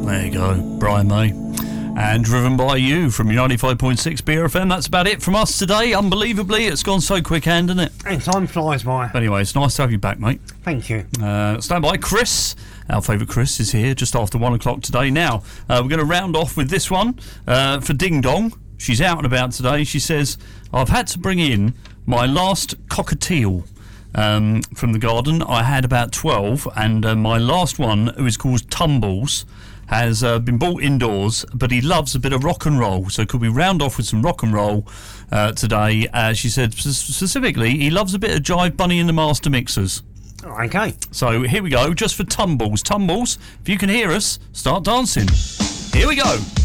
There you go, Brian May. And Driven by You from 95.6 BRFM. That's about it from us today. Unbelievably, it's gone so quick hand, isn't it? And time flies by. But anyway, it's nice to have you back, mate. Thank you. Stand by. Chris, our favourite Chris, is here just after 1 o'clock today. Now, we're going to round off with this one for Ding Dong. She's out and about today. She says, I've had to bring in my last cockatiel from the garden. I had about 12, and my last one, who is called Tumbles, has been brought indoors, but he loves a bit of rock and roll. So could we round off with some rock and roll today? She said specifically he loves a bit of Jive Bunny and the Master Mixers. Okay. So here we go, just for Tumbles. Tumbles, if you can hear us, start dancing. Here we go.